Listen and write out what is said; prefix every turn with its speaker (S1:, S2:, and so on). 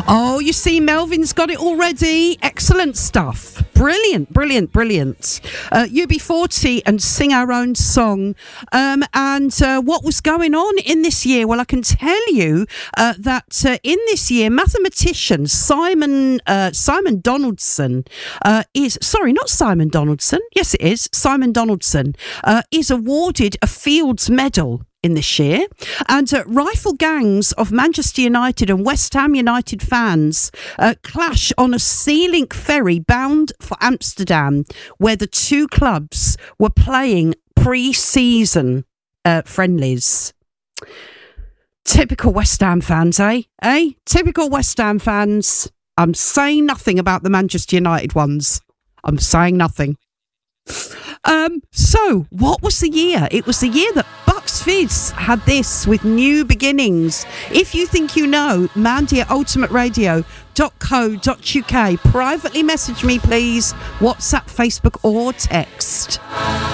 S1: Oh, you see, Melvin's got it already. Excellent stuff. Brilliant. UB40 and Sing Our Own Song. And what was going on in this year? Well, I can tell you that in this year, mathematician Simon Donaldson not Simon Donaldson. Yes, it is. Simon Donaldson is awarded a Fields Medal in this year, and rifle gangs of Manchester United and West Ham United fans clash on a Sea Link ferry bound for Amsterdam, where the two clubs were playing pre-season friendlies. Typical West Ham fans, eh? Typical West Ham fans. I'm saying nothing about the Manchester United ones. I'm saying nothing. So, what was the year? It was the year that Bucks Fizz had this with New Beginnings. If you think you know, Mandy at ultimateradio.co.uk. Privately message me, please. WhatsApp, Facebook or text.